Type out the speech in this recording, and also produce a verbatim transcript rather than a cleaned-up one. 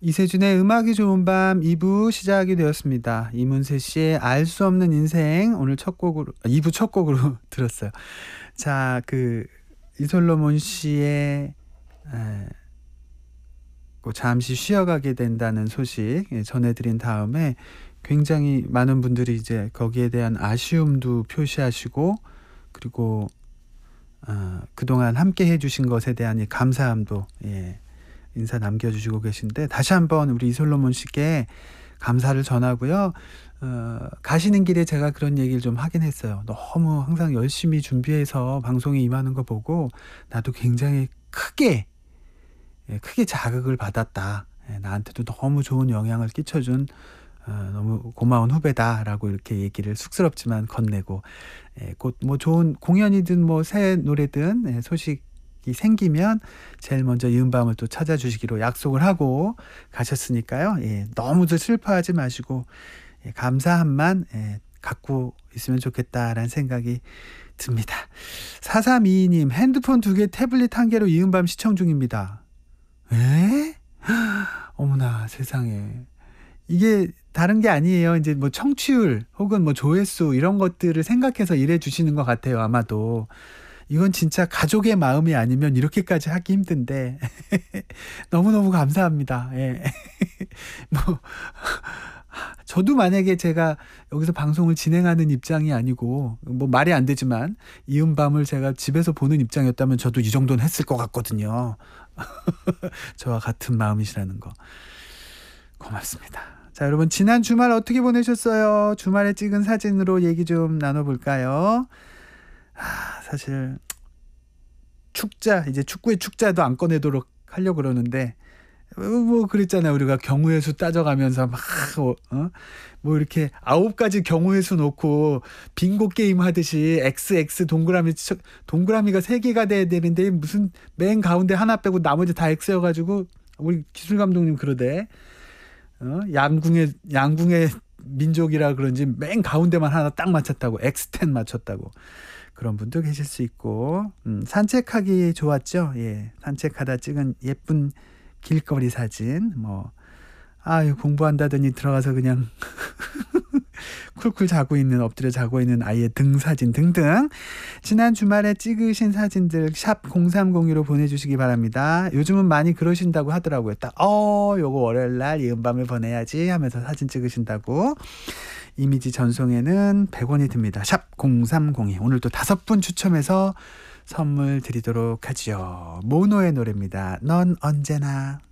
이세준의 음악이 좋은 밤 이 부 시작이 되었습니다. 이문세 씨의 알 수 없는 인생 오늘 첫 곡으로 이 부 첫 곡으로 들었어요. 자, 그 이솔로몬 씨의 에, 그 잠시 쉬어가게 된다는 소식 예, 전해드린 다음에 굉장히 많은 분들이 이제 거기에 대한 아쉬움도 표시하시고 그리고 어, 그동안 함께 해주신 것에 대한 이 감사함도 예, 인사 남겨주시고 계신데 다시 한번 우리 이솔로몬 씨께 감사를 전하고요. 어, 가시는 길에 제가 그런 얘기를 좀 하긴 했어요. 너무 항상 열심히 준비해서 방송에 임하는 거 보고 나도 굉장히 크게 예, 크게 자극을 받았다. 예, 나한테도 너무 좋은 영향을 끼쳐준 어, 너무 고마운 후배다라고 이렇게 얘기를 쑥스럽지만 건네고 예, 곧 뭐 좋은 공연이든 뭐 새 노래든 예, 소식이 생기면 제일 먼저 이음밤을 또 찾아주시기로 약속을 하고 가셨으니까요. 예, 너무도 슬퍼하지 마시고 예, 감사함만 예, 갖고 있으면 좋겠다라는 생각이 듭니다. 사삼이이 님 핸드폰 두 개 태블릿 한 개로 이음밤 시청 중입니다. 에? 어머나 세상에. 이게 다른 게 아니에요. 이제 뭐 청취율 혹은 뭐 조회수 이런 것들을 생각해서 일해 주시는 것 같아요. 아마도. 이건 진짜 가족의 마음이 아니면 이렇게까지 하기 힘든데 너무너무 감사합니다. 예. 뭐 저도 만약에 제가 여기서 방송을 진행하는 입장이 아니고 뭐 말이 안 되지만 이음밤을 제가 집에서 보는 입장이었다면 저도 이 정도는 했을 것 같거든요. 저와 같은 마음이시라는 거. 고맙습니다. 자, 여러분 지난 주말 어떻게 보내셨어요? 주말에 찍은 사진으로 얘기 좀 나눠볼까요? 아, 사실 축자 이제 축구의 축자도 안 꺼내도록 하려고 그러는데 뭐 그랬잖아요. 우리가 경우의 수 따져가면서 막 어? 뭐 이렇게 아홉 가지 경우의 수 놓고 빙고 게임 하듯이 엑스엑스 동그라미 동그라미가 세 개가 돼야 되는데 무슨 맨 가운데 하나 빼고 나머지 다 X여가지고 우리 기술 감독님 그러대. 어? 양궁의 양궁의 민족이라 그런지 맨 가운데만 하나 딱 맞췄다고 엑스 텐 맞췄다고 그런 분도 계실 수 있고 음, 산책하기 좋았죠. 예, 산책하다 찍은 예쁜 길거리 사진 뭐 아유 공부한다더니 들어가서 그냥 쿨쿨 자고 있는 엎드려 자고 있는 아이의 등 사진 등등 지난 주말에 찍으신 사진들 샵 공삼공이로 보내주시기 바랍니다. 요즘은 많이 그러신다고 하더라고요. 딱 어 요거 월요일날 이음밤을 보내야지 하면서 사진 찍으신다고. 이미지 전송에는 백 원이 듭니다. 샵 공삼공이 오늘도 다섯 분 추첨해서 선물 드리도록 하지요. 모노의 노래입니다. 넌 언제나.